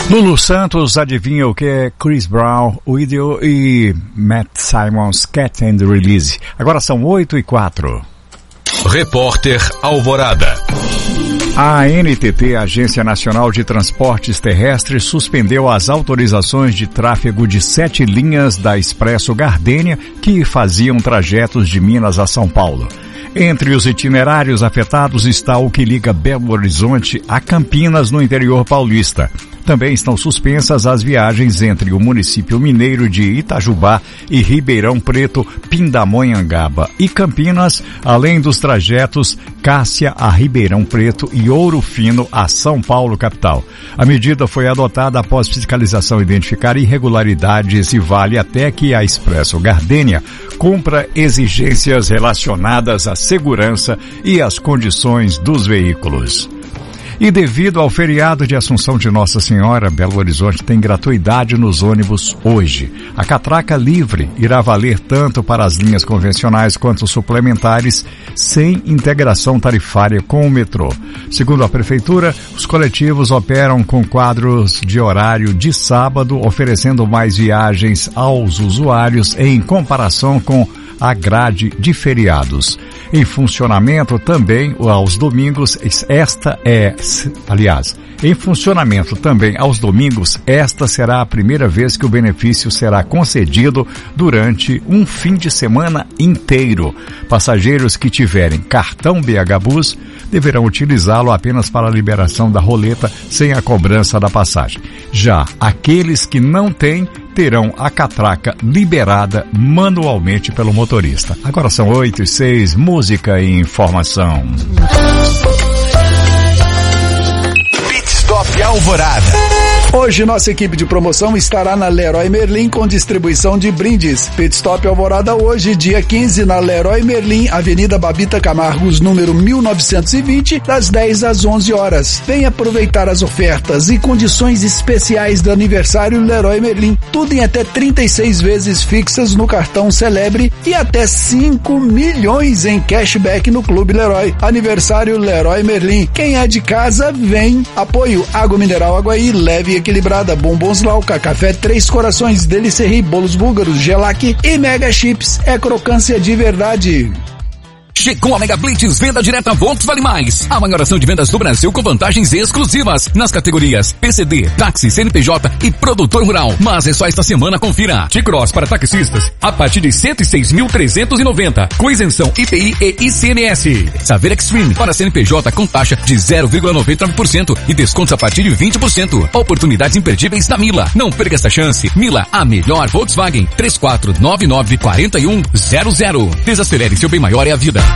Lulu Santos, adivinha o que é Chris Brown, Video e Matt Simons, Cat and Release. Agora são 8:04. Repórter Alvorada. A ANTT, Agência Nacional de Transportes Terrestres, suspendeu as autorizações de tráfego de 7 linhas da Expresso Gardênia que faziam trajetos de Minas a São Paulo. Entre os itinerários afetados está o que liga Belo Horizonte a Campinas, no interior paulista. Também estão suspensas as viagens entre o município mineiro de Itajubá e Ribeirão Preto, Pindamonhangaba e Campinas, além dos trajetos Cássia a Ribeirão Preto e Ouro Fino a São Paulo, capital. A medida foi adotada após fiscalização identificar irregularidades e vale até que a Expresso Gardênia cumpra exigências relacionadas à segurança e às condições dos veículos. E devido ao feriado de Assunção de Nossa Senhora, Belo Horizonte tem gratuidade nos ônibus hoje. A catraca livre irá valer tanto para as linhas convencionais quanto suplementares, sem integração tarifária com o metrô. Segundo a Prefeitura, os coletivos operam com quadros de horário de sábado, oferecendo mais viagens aos usuários em comparação com a grade de feriados. Em funcionamento também aos domingos, esta será a primeira vez que o benefício será concedido durante um fim de semana inteiro. Passageiros que tiverem cartão BH Bus deverão utilizá-lo apenas para a liberação da roleta sem a cobrança da passagem. Já aqueles que não têm terão a catraca liberada manualmente pelo motorista. Agora são 8:06, música e informação. Pit Stop Alvorada. Hoje nossa equipe de promoção estará na Leroy Merlin com distribuição de brindes. Pit Stop Alvorada hoje, dia 15, na Leroy Merlin, Avenida Babita Camargos, número 1920, das 10 às 11 horas. Venha aproveitar as ofertas e condições especiais do aniversário Leroy Merlin. Tudo em até 36 vezes fixas no cartão Celebre e até 5 milhões em cashback no Clube Leroy. Aniversário Leroy Merlin. Quem é de casa, vem. Apoio Água Mineral Aguaí, leve equilibrada, bombons Lauca, café Três Corações, Delicerri, bolos búlgaros, Gelac e Mega Chips. É crocância de verdade. Chegou a Mega Blitz, venda direta Volks Vale Mais. A maior ação de vendas do Brasil com vantagens exclusivas nas categorias PCD, táxi, CNPJ e produtor rural. Mas é só esta semana, confira. T-Cross para taxistas a partir de 106.390, com isenção IPI e ICMS. Saveiro Extreme para CNPJ com taxa de 0,99% e descontos a partir de 20%. Oportunidades imperdíveis da Mila. Não perca essa chance. Mila, a melhor Volkswagen. 3499-4100. Desacelere, seu bem maior é a vida.